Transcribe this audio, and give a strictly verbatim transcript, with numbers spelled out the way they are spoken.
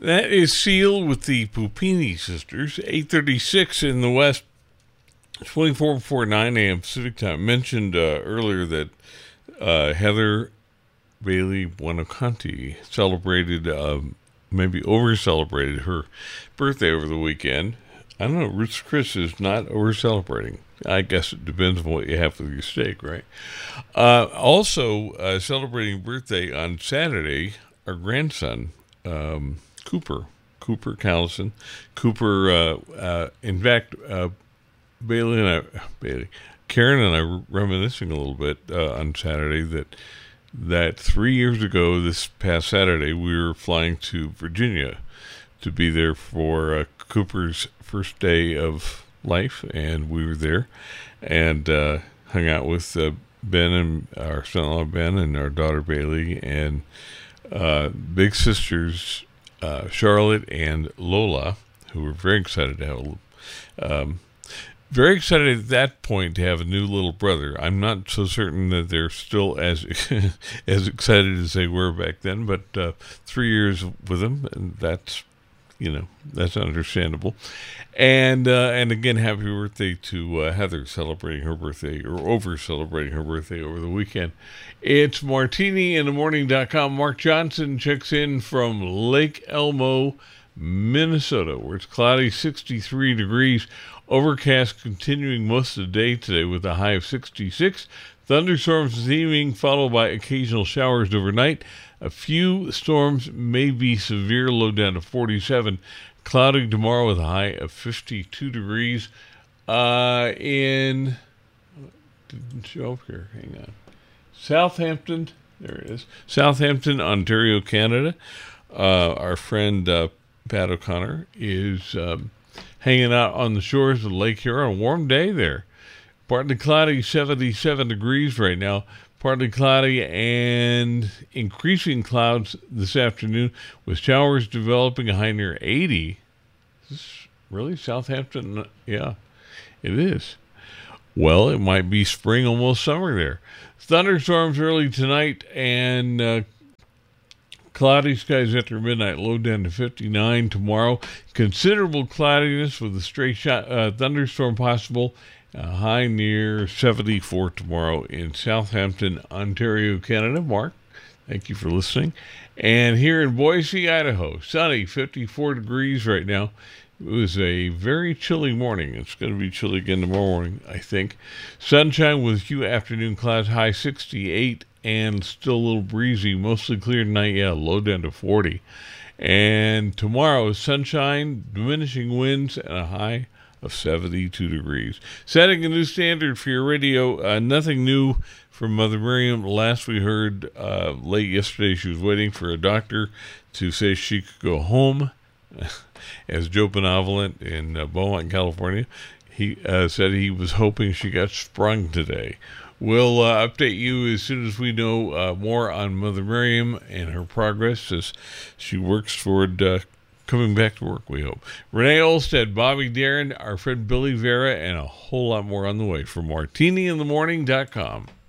That is Seal with the Pupini Sisters. eight thirty-six in the West, twenty-four before nine a.m. Pacific Time. Mentioned uh, earlier that uh, Heather Bailey Buonaconti celebrated, um, maybe over-celebrated her birthday over the weekend. I don't know, Ruth's Chris is not over-celebrating. I guess it depends on what you have with your steak, right? Uh, also, uh, celebrating birthday on Saturday, our grandson, um, Cooper, Cooper Callison. Cooper, uh, uh, in fact, uh, Bailey and I, Bailey, Karen and I were reminiscing a little bit uh, on Saturday that that three years ago, this past Saturday, we were flying to Virginia to be there for uh, Cooper's first day of life, and we were there and uh, hung out with uh, Ben and our son-in-law Ben and our daughter Bailey and uh, big sisters uh, Charlotte and Lola, who were very excited to have a um, very excited at that point to have a new little brother. I'm not so certain that they're still as as excited as they were back then, but uh, three years with them, and that's, you know, that's understandable. And uh, and again, happy birthday to uh, Heather, celebrating her birthday, or over celebrating her birthday over the weekend. It's martini in the morning dot com. Mark Johnson checks in from Lake Elmo, Minnesota, where it's cloudy, sixty-three degrees. Overcast continuing most of the day today with a high of sixty-six. Thunderstorms this evening, followed by occasional showers overnight. A few storms may be severe, low down to forty-seven. Cloudy tomorrow with a high of fifty-two degrees. Uh, in, didn't show up here, hang on. Southampton, there it is. Southampton, Ontario, Canada. Uh, our friend uh, Pat O'Connor is um, hanging out on the shores of Lake Huron. A warm day there. Partly cloudy, seventy-seven degrees right now. Partly cloudy and increasing clouds this afternoon with showers developing, a high near eighty. Is this really Southampton? Yeah, it is. Well, it might be spring, almost summer there. Thunderstorms early tonight and uh, cloudy skies after midnight, low down to fifty-nine tomorrow. Considerable cloudiness with a stray shot, uh, thunderstorm possible. A high near seventy-four tomorrow in Southampton, Ontario, Canada. Mark, thank you for listening. And here in Boise, Idaho, sunny, fifty-four degrees right now. It was a very chilly morning. It's going to be chilly again tomorrow morning, I think. Sunshine with a few afternoon clouds, high sixty-eight, and still a little breezy. Mostly clear tonight, yeah, low down to forty. And tomorrow, sunshine, diminishing winds, and a high of seventy-two degrees. Setting a new standard for your radio. Uh, nothing new from Mother Miriam. Last we heard uh, late yesterday, she was waiting for a doctor to say she could go home. As Joe Benevolent in uh, Beaumont, California, he uh, said he was hoping she got sprung today. We'll uh, update you as soon as we know uh, more on Mother Miriam and her progress as she works toward uh, coming back to work, we hope. Renee Olstead, Bobby Darin, our friend Billy Vera, and a whole lot more on the way from martini in the morning dot com.